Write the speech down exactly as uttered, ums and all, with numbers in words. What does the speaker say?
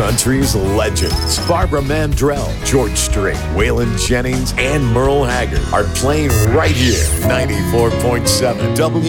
Country's legends Barbara Mandrell, George Strait, Waylon Jennings, and Merle Haggard are playing right here. ninety-four point seven W